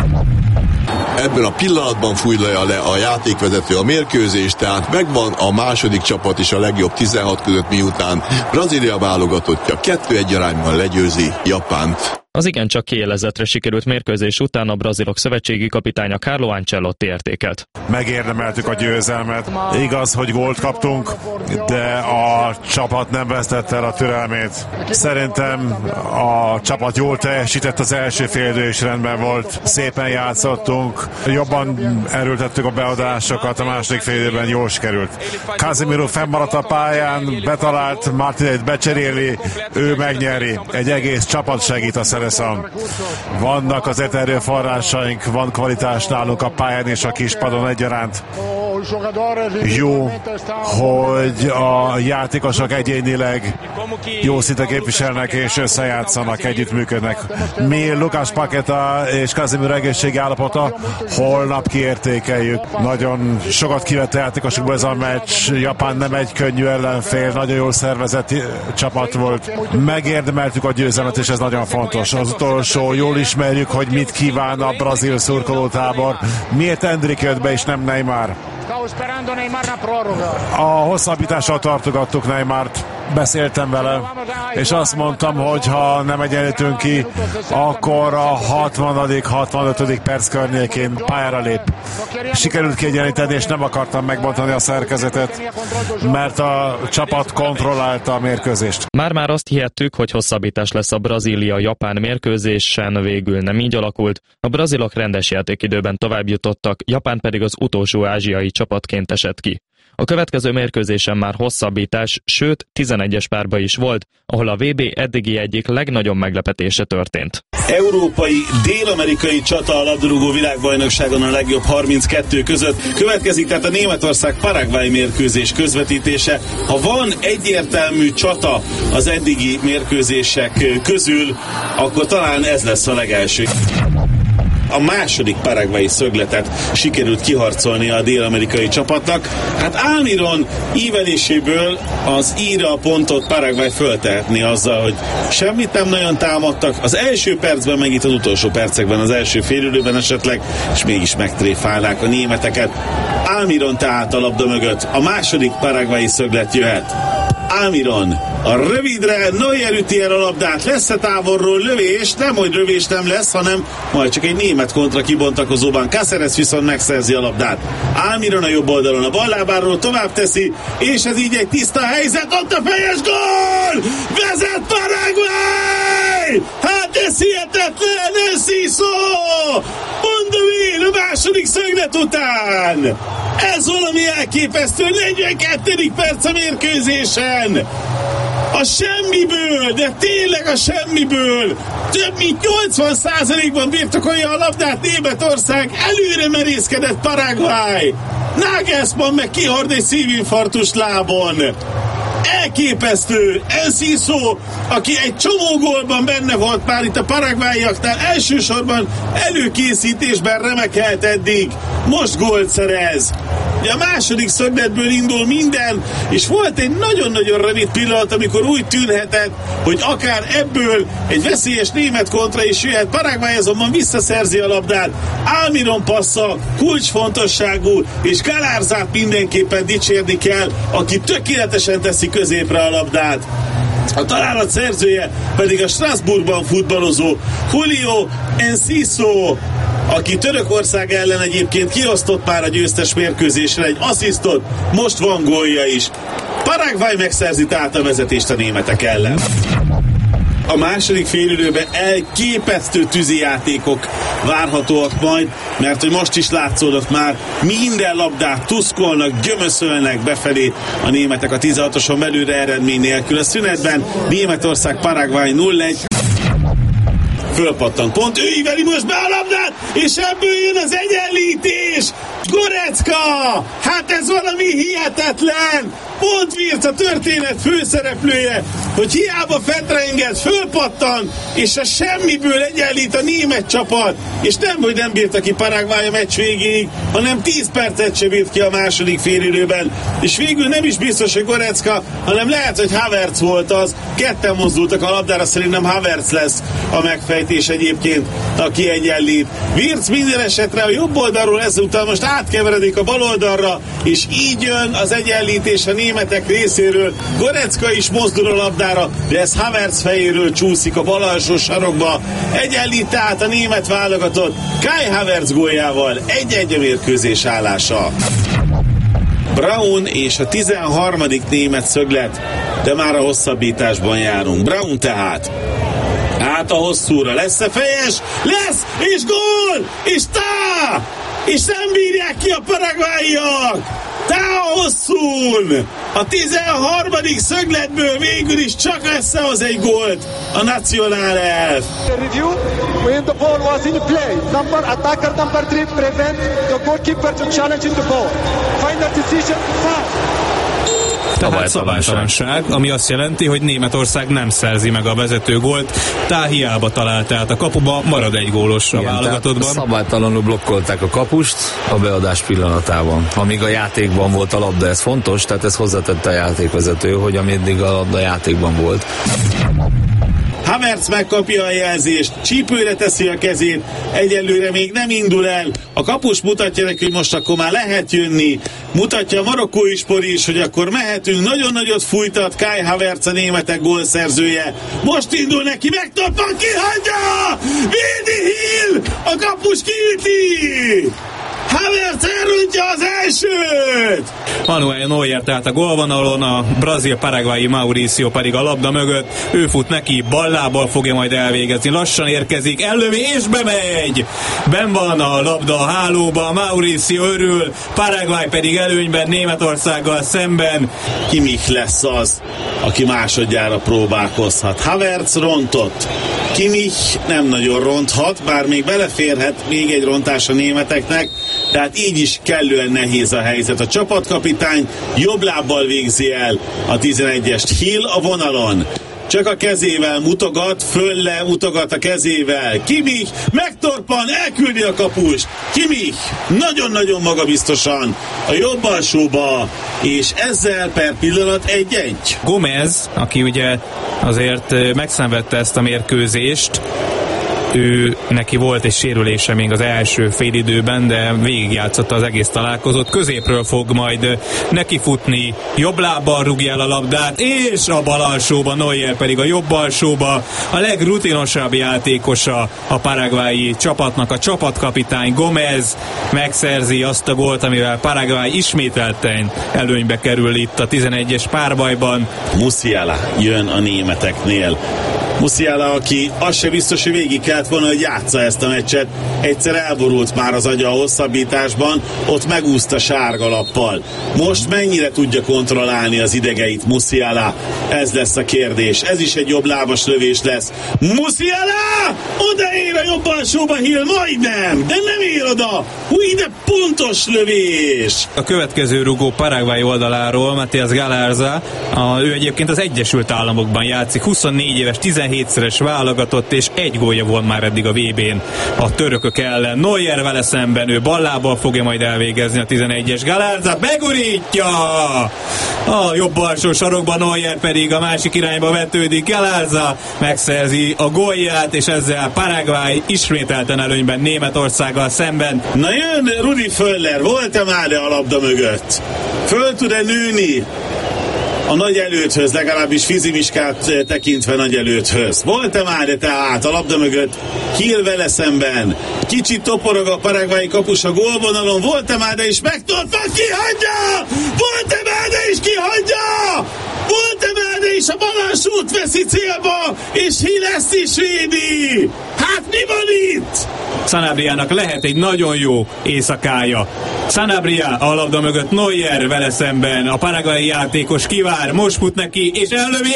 Ebben a pillanatban fújja le a játékvezető a mérkőzést, tehát megvan a második csapat is a legjobb 16 között, miután Brazília válogatottja 2-1 arányban legyőzi Japánt. Az igencsak kiélezettre sikerült mérkőzés után a brazilok szövetségi kapitánya Carlo Ancelotti értékelt. Megérdemeltük a győzelmet. Igaz, hogy gólt kaptunk, de a csapat nem vesztette el a türelmét. Szerintem a csapat jól teljesített, az első félidő is rendben volt. Szépen játszottunk, jobban erőltettük a beadásokat, a második félidőben jól sikerült. Casemiro fennmaradt a pályán, betalált, Martinez becseréli, ő megnyeri. Egy egész csapat segít a Szereszon. Vannak azért erőforrásaink, van kvalitás nálunk a pályán és a kispadon egyaránt. Jó, hogy a játékosok egyénileg jó szinten képviselnek és összejátszanak, együttműködnek. Mi Lucas Paqueta és Casemiro egészségi állapota holnap kiértékeljük. Nagyon sokat kivett a játékosokból ez a meccs. Japán nem egy könnyű ellenfél, nagyon jól szervezett csapat volt. Megérdemeltük a győzelmet, és ez nagyon fontos. Az utolsó, jól ismerjük, hogy mit kíván a brazil szurkolótábor. Miért Endrick jött be, és nem Neymar? A hosszabbítással tartogattuk Neymart, beszéltem vele, és azt mondtam, hogy ha nem egyenlítünk ki, akkor a 60.-65. perc környékén pályára lép. Sikerült kiegyenlíteni, és nem akartam megbontani a szerkezetet, mert a csapat kontrollálta a mérkőzést. Már azt hihettük, hogy hosszabbítás lesz a Brazília-Japán mérkőzésen, végül nem így alakult. A brazilok rendes játékidőben tovább jutottak, Japán pedig az utolsó ázsiai csapatként esett ki. A következő mérkőzésen már hosszabbítás, sőt 11-es párba is volt, ahol a VB eddigi egyik legnagyobb meglepetése történt. Európai, dél-amerikai csata a labdarúgó világbajnokságon a legjobb 32 között. Következik tehát a Németország-Paraguay mérkőzés közvetítése. Ha van egyértelmű csata az eddigi mérkőzések közül, akkor talán ez lesz a legelső. A második paraguayi szögletet sikerült kiharcolni a dél-amerikai csapatnak. Hát Almiron íveléséből az íra a pontot Paraguay föltehetné azzal, hogy semmit nem nagyon támadtak. Az első percben, meg itt az utolsó percekben, az első félidőben esetleg, és mégis megtréfálnák a németeket. Almiron tehát a labda mögött. A második paraguayi szöglet jöhet. Almiron a rövidre, Neuer üti el a labdát, lesz-e távolról lövés? Nem, hogy lövés nem lesz, hanem majd csak egy német kontra kibontakozóban. Cáceres viszont megszerzi a labdát. Almiron a jobb oldalon a ballábáról tovább teszi, és ez így egy tiszta helyzet, ott a fejes gól! Vezet Paraguay! Hát ez hihetetlen, ez Enciso! Mondom én, a második szöglet után! Ez valami elképesztő, 42. perc a mérkőzésen! A semmiből, de tényleg a semmiből több mint 80%-ban birtokolja a labdát Németország, előre merészkedett Paraguay. Nagelsmann meg kihord egy szívinfarktus lábon. Elképesztő! Enciso, aki egy csomó gólban benne volt már itt a paraguayiaknál, elsősorban előkészítésben remekelt eddig, most gólt szerez. A második szögletből indul minden, és volt egy nagyon-nagyon rövid pillanat, amikor úgy tűnhetett, hogy akár ebből egy veszélyes német kontra is jöhet. Paraguay azonban visszaszerzi a labdát. Almiron passza kulcsfontosságú, és Galárzát mindenképpen dicsérni kell, aki tökéletesen teszi középre a labdát. A találat szerzője pedig a Strasbourgban futballozó Julio Enciso, aki Törökország ellen egyébként kiosztott már a győztes mérkőzésre egy asszisztot, most van gólja is. Paraguay megszerzi tehát a vezetést a németek ellen. A második félidőben elképesztő tűzijátékok várhatóak majd, mert hogy most is látszódott már, minden labdát tuszkolnak, gyömöszölnek befelé a németek a 16-oson belülre eredmény nélkül. A szünetben Németország Paraguay 0-1. Fölpattan pont, ő íveli most be a labdát, és ebből jön az egyenlítés! Goretzka! Hát ez valami hihetetlen! Pont Wirtz a történet főszereplője, hogy hiába fetrengett, fölpattan, és a semmiből egyenlít a német csapat, és nem, hogy nem bírta ki Paraguay a meccs végéig, hanem 10 percet sem bírt ki a második félidőben, és végül nem is biztos, hogy Goretzka, hanem lehet, hogy Havertz volt az, ketten mozdultak a labdára, szerintem Havertz lesz a megfejtés egyébként, aki egyenlít. Wirtz minden esetre a jobb oldalról ezúttal most átkeveredik a bal oldalra, és így így jön az egyenlítés a németek részéről. Goretzka is mozdul a labdára, de ez Havertz fejéről csúszik a bal alsó sarokba. Egyenlít át a német válogatott Kai Havertz góljával. 1-1 a mérkőzés állása. Braun és a 13. német szöglet, de már a hosszabbításban járunk. Braun tehát át a hosszúra, lesz-e fejes? Lesz! És gól! És tá! És nem bírják ki a paraguayiak! Tá a hosszún! A 13. szögletből végül is csak összehoz egy gólt a Nacional elf. Review when the ball was in play. Attacker number 3 prevent the goalkeeper to challenge in the ball. Final decision, foul. Tehát szabálytalanság, ami azt jelenti, hogy Németország nem szerzi meg a vezető gólt, hiába talált át a kapuba, marad egy gólos a válogatottban. Szabálytalanul blokkolták a kapust a beadás pillanatában. Amíg a játékban volt a labda, ez fontos, tehát ez hozzátette a játékvezető, hogy ameddig a labda játékban volt. Havertz megkapja a jelzést, csípőre teszi a kezét, egyelőre még nem indul el. A kapus mutatja neki, hogy most akkor már lehet jönni. Mutatja a marokkói spori is, hogy akkor mehetünk. Nagyon nagyot fújtat Kai Havertz, a németek gólszerzője. Most indul neki, megtoppan, kihagyja! Védi Hill! A kapus kiüti! Havertz elrontja az elsőt! Manuel Neuer tehát a gólvonalon, a brazil-paraguayi Mauricio pedig a labda mögött. Ő fut neki, ballábbal fogja majd elvégezni. Lassan érkezik, ellövi és bemegy! Ben van a labda a hálóba, Mauricio örül, Paraguay pedig előnyben Németországgal szemben. Kimmich lesz az, aki másodjára próbálkozhat. Havertz rontott. Kimmich nem nagyon ronthat, bár még beleférhet még egy rontás a németeknek, tehát így is kellően nehéz a helyzet. A csapatkapitány jobb lábbal végzi el a 11-est. Hill a vonalon. Csak a kezével mutogat, fölle mutogat a kezével. Kimmich megtorpan, elküldi a kapust. Kimmich nagyon-nagyon magabiztosan a jobb alsóba, és ezzel per pillanat 1-1. Gomez, aki ugye azért megszenvedte ezt a mérkőzést, neki volt egy sérülése még az első félidőben, de végigjátszotta az egész találkozót. Középről fog majd nekifutni, jobb lábbal rúgja el a labdát, és a bal alsóba, Neuer pedig a jobb alsóba. A legrutinosabb játékosa a paraguayi csapatnak, a csapatkapitány Gomez megszerzi azt a gólt, amivel Paraguay ismételten előnybe kerül itt a 11-es párbajban. Musiala jön a németeknél. Musiala, aki az se biztos, hogy végig kellett volna, hogy játsza ezt a meccset. Egyszer elborult már az agya a hosszabbításban, ott megúszta sárga lappal. Most mennyire tudja kontrollálni az idegeit Musiala? Ez lesz a kérdés. Ez is egy jobb lábas lövés lesz. Musiala! Odaér a jobb alsóba Hill, majdnem! De nem ér oda! Húj, de pontos lövés! A következő rugó Paraguay oldaláról, Matías Galarza, ő egyébként az Egyesült Államokban játszik, 24 éves, 17-szeres válogatott, és egy gólja volt már eddig a VB-n a törökök ellen. Neuer vele szemben, ő ballábbal fogja majd elvégezni a 11-es. Galarza begurítja! A jobb alsó sarokban, Neuer pedig a másik irányba vetődik. Galarza megszerzi a gólját, és ezzel Paraguay ismételten előnyben Németországgal szemben. Na jön Rudi Völler, volt-e már a labda mögött? Föl tud-e nőni a nagy előthöz, legalábbis fizimiskát tekintve nagy előthöz? Volt-e már tehát a labda mögött Hill vele szemben? Kicsit toporog a paraguayi kapus a gólvonalon, volt-e már, de is megtorpan, kihagyja! Volt-e már, de is kihagyja! Volt-e már, de is a balansút veszi célba, és Hill ezt is védi! Hát mi van itt? Sanabriának lehet egy nagyon jó éjszakája. Sanabria a labda mögött, Neuer vele szemben, a paraguayi játékos kivár, most fut neki, és ellövi,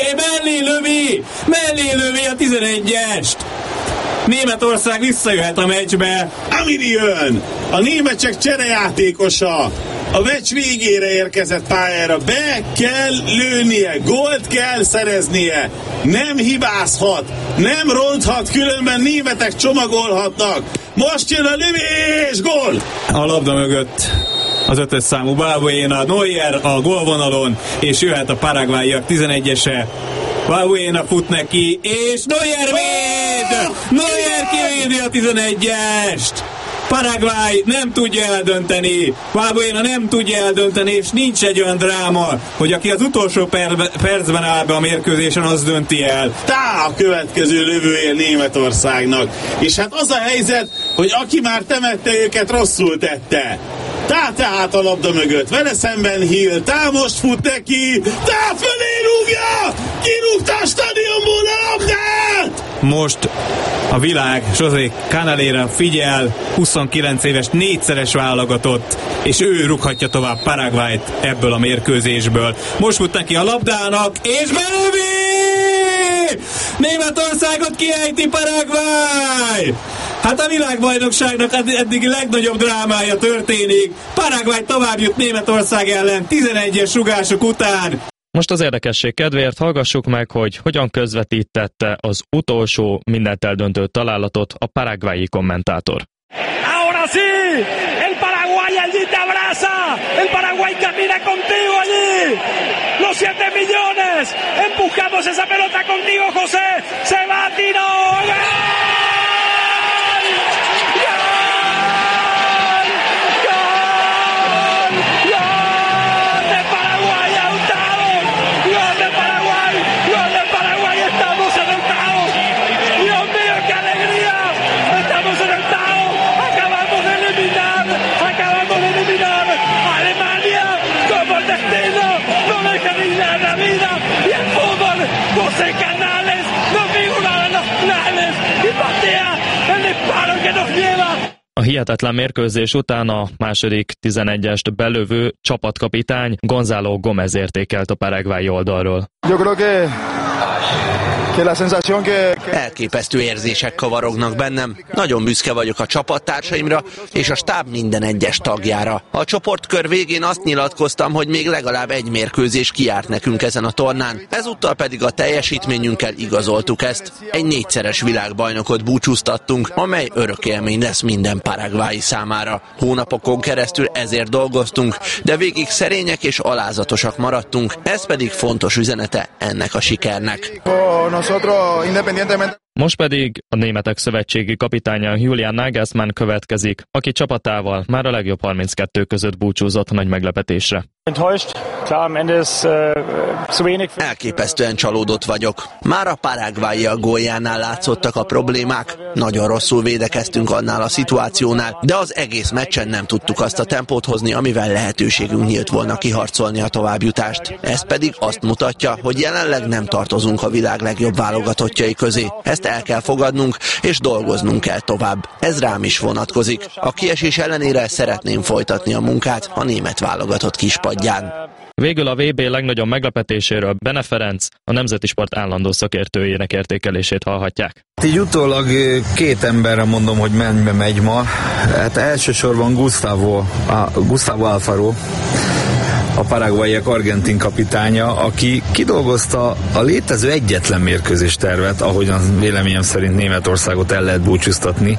mellé lövi a 11-est. Németország visszajöhet a meccsbe. Amiri jön, a németek cserejátékosa. A meccs végére érkezett pályára, be kell lőnie, gólt kell szereznie, nem hibázhat, nem ronthat, különben németek csomagolhatnak. Most jön a lövés, gól! A labda mögött az 5-ös számú Balbuena, Neuer a gólvonalon, és jöhet a paraguayiak 11-ese. Balbuena fut neki, és Neuer véd! Neuer kivédi a 11-est! Paraguay nem tudja eldönteni. Valbuena nem tudja eldönteni, és nincs egy olyan dráma, hogy aki az utolsó percben áll be a mérkőzésen, az dönti el. A következő lövője Németországnak. És hát az a helyzet, hogy aki már temette őket, rosszul tette. Tehát a labda mögött, vele szemben Hill, most fut neki, fölé rúgja, kirúgta a stadionból a labdát! Most a világ José Canalera figyel, 29 éves, 4-szeres válogatott, és ő rúghatja tovább Paraguayt ebből a mérkőzésből. Most fut neki a labdának, és belövi! Németországot kiejti Paraguay! Hát a világbajnokságnak eddig legnagyobb drámája történik. Paraguay tovább jut Németország ellen 11-es rugások után. Most az érdekesség kedvéért hallgassuk meg, hogy hogyan közvetítette az utolsó mindent eldöntő találatot a paraguayi kommentátor. Ahora sí, el Paraguay allí te abraza, el Paraguay camina contigo allí, los 7 millones, empujamos esa pelota contigo, José, se va a tiro, José Canales no figura en los planes y patea el disparo que nos lleva. A hihetetlen mérkőzés után a második 11-est belövő csapatkapitány Gonzalo Gómez értékelt a paraguayi oldalról. Elképesztő érzések kavarognak bennem. Nagyon büszke vagyok a csapattársaimra és a stáb minden egyes tagjára. A csoportkör végén azt nyilatkoztam, hogy még legalább egy mérkőzés kijárt nekünk ezen a tornán. Ezúttal pedig a teljesítményünkkel igazoltuk ezt. Egy 4-szeres világbajnokot búcsúztattunk, amely örök élmény lesz minden paraguayi számára. Hónapokon keresztül ezért dolgoztunk, de végig szerények és alázatosak maradtunk. Ez pedig fontos üzenete ennek a sikernek. Most pedig a németek szövetségi kapitánya Julian Nagelsmann következik, aki csapatával már a legjobb 32 között búcsúzott nagy meglepetésre. Elképesztően csalódott vagyok. Már a paraguayiak góljánál látszottak a problémák, nagyon rosszul védekeztünk annál a szituációnál, de az egész meccsen nem tudtuk azt a tempót hozni, amivel lehetőségünk nyílt volna kiharcolni a továbbjutást. Ez pedig azt mutatja, hogy jelenleg nem tartozunk a világ legjobb válogatottjai közé. Ezt el kell fogadnunk, és dolgoznunk kell tovább. Ez rám is vonatkozik. A kiesés ellenére szeretném folytatni a munkát a német válogatott kispadján. Végül a VB legnagyobb meglepetéséről Bene Ferenc, a Nemzeti Sport állandó szakértőjének értékelését hallhatják. Így utólag 2 emberre mondom, hogy mennybe megy ma. Hát elsősorban Gustavo Alfaro, a paraguayiak argentin kapitánya, aki kidolgozta a létező egyetlen mérkőzés tervet, ahogyan véleményem szerint Németországot el lehet búcsúztatni.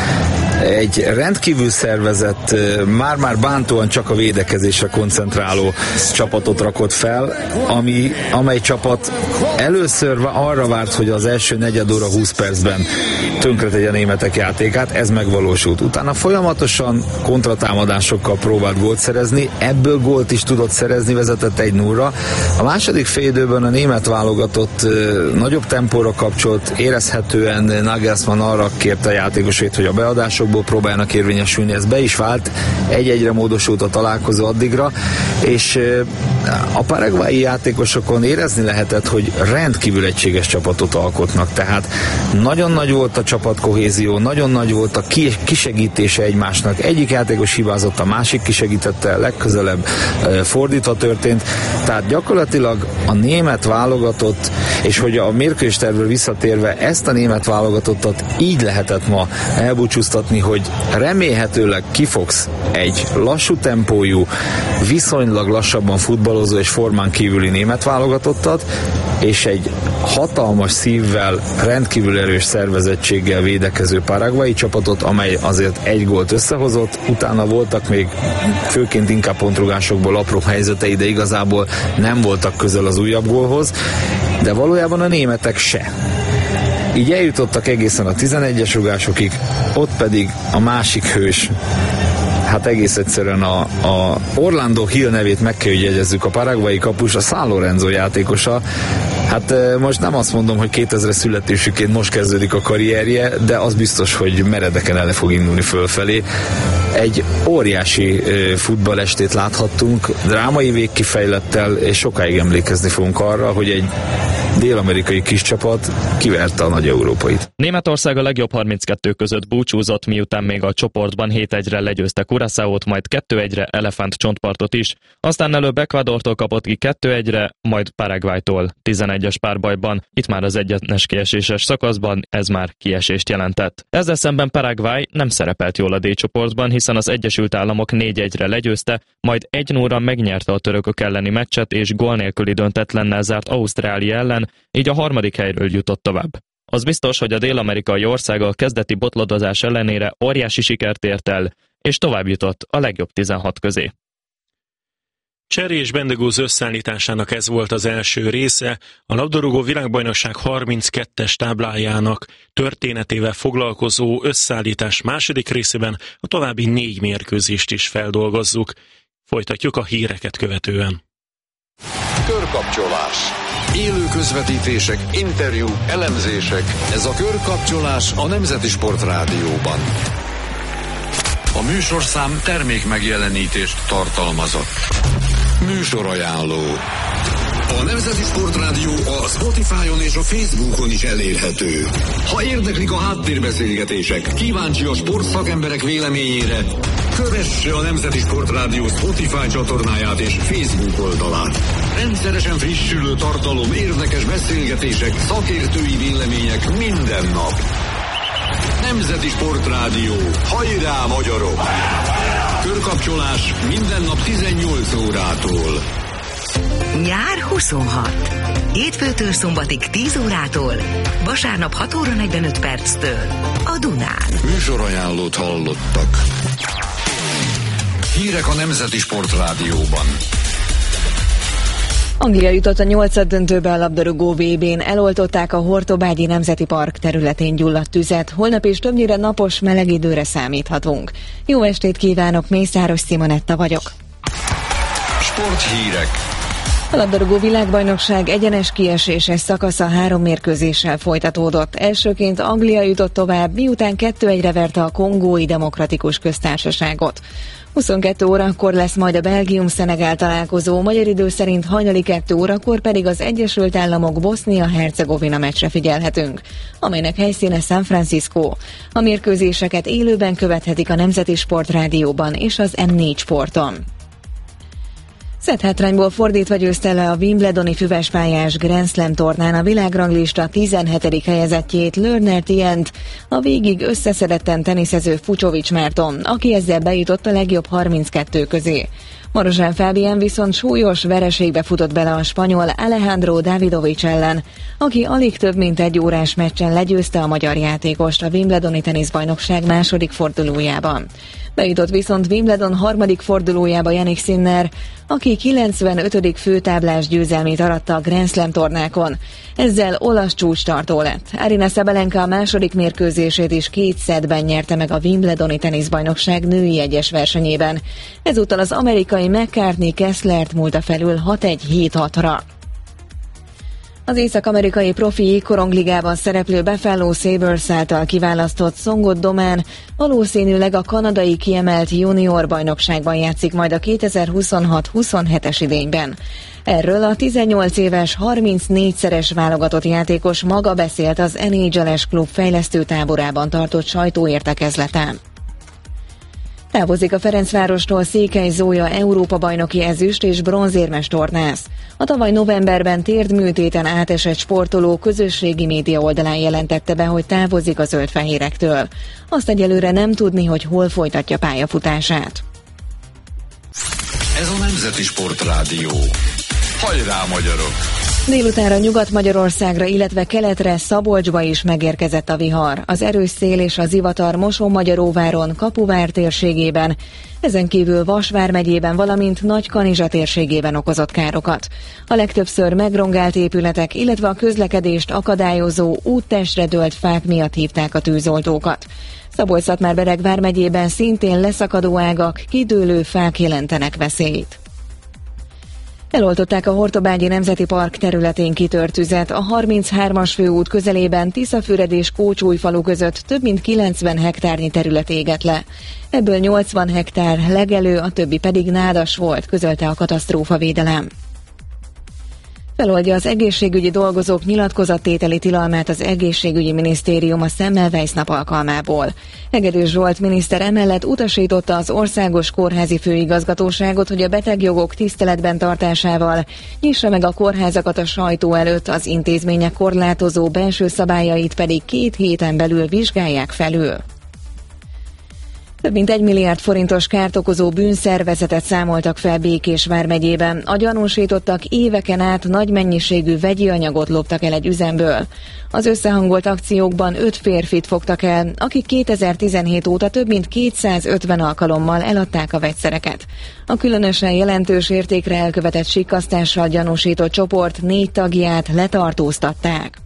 Egy rendkívül szervezett, már-már bántóan csak a védekezésre koncentráló csapatot rakott fel, amely csapat először arra várt, hogy az első negyed óra 20 percben tönkretegye a németek játékát, ez megvalósult. Utána folyamatosan kontratámadásokkal próbált gólt szerezni, ebből gólt is tudott szerezni, vezetett 1-0-ra. A második félidőben a német válogatott nagyobb tempóra kapcsolt, érezhetően Nagelsmann arra kérte a játékosait, hogy a beadásokból próbálnak érvényesülni, ez be is vált, 1-1-re módosult a találkozó addigra, és a paraguayi játékosokon érezni lehetett, hogy rendkívül egységes csapatot alkotnak, tehát nagyon nagy volt a csapatkohézió, nagyon nagy volt a kisegítése egymásnak, egyik játékos hibázott, a másik kisegítette, legközelebb fordítva történt, tehát gyakorlatilag a német válogatott, és hogy a mérkőzéstervről visszatérve ezt a német válogatottat így lehetett ma elbúcsúztatni, hogy remélhetőleg kifogsz egy lassú tempójú, viszonylag lassabban futballozó és formán kívüli német válogatottat, és egy hatalmas szívvel, rendkívül erős szervezettséggel védekező paraguayi csapatot, amely azért 1 gólt összehozott, utána voltak még főként inkább pontrugásokból apró helyzetei, de igazából nem voltak közel az újabb gólhoz, de valójában a németek se. Így eljutottak egészen a 11-es rugásokig, ott pedig a másik hős, hát egész egyszerűen a Orlando Hill nevét meg kell, hogy jegyezzük, a paraguayi kapus, a San Lorenzo játékosa. Hát most nem azt mondom, hogy 2000 születésüként most kezdődik a karrierje, de az biztos, hogy meredeken el fog indulni fölfelé. Egy óriási futballestét láthattunk, drámai végkifejlettel, és sokáig emlékezni fogunk arra, hogy egy dél-amerikai kis csapat kiverte a nagy európait. Németország a legjobb 32 között búcsúzott, miután még a csoportban 7-1-re legyőzte Curaçaót, majd 2-1-re Elefánt csontpartot is. Aztán előbb Ecuadortól kapott ki 2-1-re, majd Paraguaytól 11-es párbajban. Itt már az egyenes kieséses szakaszban ez már kiesést jelentett. Ezzel szemben Paraguay nem szerepelt jól a D-csoportban, hiszen az Egyesült Államok 4-1-re legyőzte, majd 1-0-ra megnyerte a törökök elleni meccset, és gól nélküli döntetlennel zárt Ausztrália ellen, így a harmadik helyről jutott tovább. Az biztos, hogy a dél-amerikai ország a kezdeti botladozás ellenére óriási sikert ért el, és tovább jutott a legjobb 16 közé. Cseré és Bendegúz összeállításának ez volt az első része, a labdarúgó világbajnokság 32-es táblájának történetével foglalkozó összeállítás második részében a további 4 mérkőzést is feldolgozzuk. Folytatjuk a híreket követően. Körkapcsolás. Élő közvetítések, interjú, elemzések. Ez a Körkapcsolás a Nemzeti Sport Rádióban. A műsorszám termék megjelenítést tartalmazott. Műsorajánló. A Nemzeti Sport Rádió a Spotify-on és a Facebookon is elérhető. Ha érdeklik a háttérbeszélgetések, kíváncsi a sportszakemberek véleményére, kövesse a Nemzeti Sport Rádió Spotify csatornáját és Facebook oldalát. Rendszeresen frissülő tartalom, érdekes beszélgetések, szakértői vélemények minden nap. Nemzeti Sport Rádió. Hajrá, magyarok! Körkapcsolás minden nap 18 órától. Nyár 26. Hétfőtől szombatig 10 órától, vasárnap 6 óra 45 perctől a Dunán. Műsorajánlót hallottak. Hírek a Nemzeti Sport Rádióban. Anglia jutott a 8-döntőbe a labdarúgó VB-n, eloltották a Hortobágyi Nemzeti Park területén gyulladt tüzet, holnap is többnyire napos, meleg időre számíthatunk. Jó estét kívánok, Mészáros Simonetta vagyok. Sporthírek. A labdarúgó világbajnokság egyenes kieséses szakasza 3 mérkőzéssel folytatódott. Elsőként Anglia jutott tovább, miután 2-1-re verte a Kongói Demokratikus Köztársaságot. 22 órakor lesz majd a Belgium-Szenegál találkozó, magyar idő szerint hajnali 2 órakor pedig az Egyesült Államok Bosznia-Hercegovina meccsre figyelhetünk, amelynek helyszíne San Francisco. A mérkőzéseket élőben követhetik a Nemzeti Sport Rádióban és az M4 Sporton. Szetthátrányból fordítva győzte le a wimbledoni füvespályás Grand Slam tornán a világranglista 17. helyezettjét, Lerner Tient, a végig összeszedetten teniszező Fucsovics Márton, aki ezzel bejutott a legjobb 32 közé. Marozsán Fábián viszont súlyos vereségbe futott bele a spanyol Alejandro Davidovich ellen, aki alig több mint 1 órás meccsen legyőzte a magyar játékost a wimbledoni teniszbajnokság második fordulójában. Bejutott viszont Wimbledon harmadik fordulójába Jannik Sinner, aki 95. főtáblás győzelmét aratta a Grand Slam tornákon. Ezzel olasz csúcstartó lett. Aryna Sabalenka a második mérkőzését is 2 szettben nyerte meg a wimbledoni teniszbajnokság női egyes versenyében. Ezúttal az amerikai McCartney Kesslert múlta felül 6-1-7-6-ra. Az észak-amerikai profi korongligában szereplő Buffalo Sabres által kiválasztott Songot Domán valószínűleg a kanadai kiemelt junior bajnokságban játszik majd a 2026-27-es idényben. Erről a 18 éves, 34-szeres válogatott játékos maga beszélt az NHL-es klub fejlesztő táborában tartott sajtóértekezleten. Távozik a Ferencvárostól Székely Zója Európa-bajnoki ezüst és bronzérmes tornász. A tavaly novemberben térdműtéten átesett sportoló közösségi média oldalán jelentette be, hogy távozik a zöldfehérektől. Azt egyelőre nem tudni, hogy hol folytatja pályafutását. Ez a Nemzeti Sport Rádió. Hajrá, magyarok! Délutánra Nyugat-Magyarországra, illetve keletre, Szabolcsba is megérkezett a vihar. Az erős szél és a zivatar Mosonmagyaróváron, Kapuvár térségében, ezen kívül Vas vármegyében, valamint Nagykanizsa térségében okozott károkat. A legtöbbször megrongált épületek, illetve a közlekedést akadályozó úttestre dőlt fák miatt hívták a tűzoltókat. Szabolcs-Szatmár-Bereg vármegyében szintén leszakadó ágak, kidőlő fák jelentenek veszélyt. Eloltották a Hortobágyi Nemzeti Park területén kitört tüzet. A 33-as főút közelében Tiszafüred és Kócsújfalu között több mint 90 hektárnyi terület égett le. Ebből 80 hektár legelő, a többi pedig nádas volt, közölte a katasztrófavédelem. Feloldja az egészségügyi dolgozók nyilatkozattételi tilalmát az egészségügyi minisztérium a Semmelweis nap alkalmából. Hegedűs Zsolt miniszter emellett utasította az Országos Kórházi Főigazgatóságot, hogy a betegjogok tiszteletben tartásával nyissa meg a kórházakat a sajtó előtt, az intézmények korlátozó belső szabályait pedig 2 héten belül vizsgálják felül. Több mint 1 milliárd forintos kárt okozó bűnszervezetet számoltak fel Békés vármegyében. A gyanúsítottak éveken át nagy mennyiségű vegyi anyagot loptak el egy üzemből. Az összehangolt akciókban 5 férfit fogtak el, akik 2017 óta több mint 250 alkalommal eladták a vegyszereket. A különösen jelentős értékre elkövetett sikkasztással gyanúsított csoport 4 tagját letartóztatták.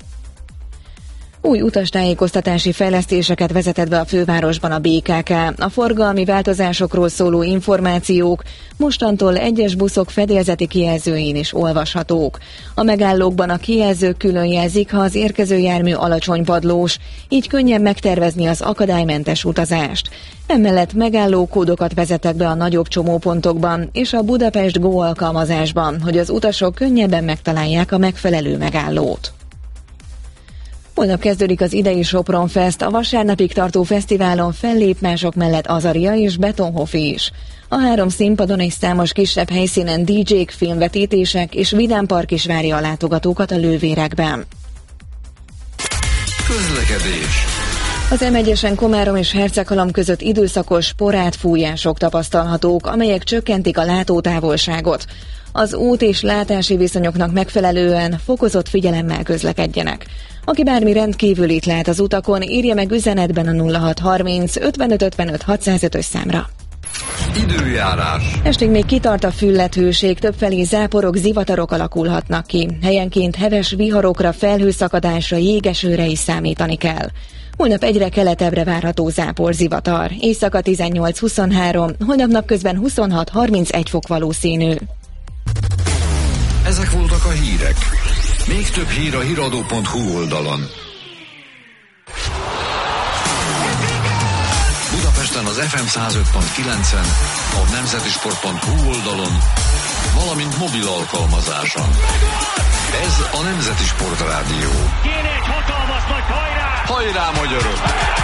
Új utastájékoztatási fejlesztéseket vezetett be a fővárosban a BKK. A forgalmi változásokról szóló információk mostantól egyes buszok fedélzeti kijelzőin is olvashatók. A megállókban a kijelzők külön jelzik, ha az érkező jármű alacsony padlós, így könnyebb megtervezni az akadálymentes utazást. Emellett megállókódokat vezettek be a nagyobb csomópontokban és a Budapest Go alkalmazásban, hogy az utasok könnyebben megtalálják a megfelelő megállót. Holnap kezdődik az idei Sopron Fest, a vasárnapig tartó fesztiválon fellép mások mellett Azaria és Betonhofi is. A 3 színpadon és számos kisebb helyszínen DJ-k, filmvetítések és vidámpark is várja a látogatókat a lővérekben. Közlekedés. Az M1-esen Komárom és Herceghalom között időszakos porátfújások tapasztalhatók, amelyek csökkentik a látótávolságot. Az út és látási viszonyoknak megfelelően fokozott figyelemmel közlekedjenek. Aki bármi rendkívülit lát az utakon, írja meg üzenetben a 0630 55 55 605-ös számra. Időjárás. Estig még kitart a fülledhőség, többfelé záporok, zivatarok alakulhatnak ki. Helyenként heves viharokra, felhőszakadásra, jégesőre is számítani kell. Holnap egyre keletebbre várható zápor-zivatar. Éjszaka 18-23, holnap napközben 26-31 fok valószínű. Ezek voltak a hírek. Még több hír a hiradó.hu oldalon. Budapesten az FM 105.9-en, a nemzetisport.hu oldalon, valamint mobil alkalmazáson. Ez a Nemzeti Sport Rádió. Kéne egy hatalmas nagy hajrá! Hajrá, magyarok!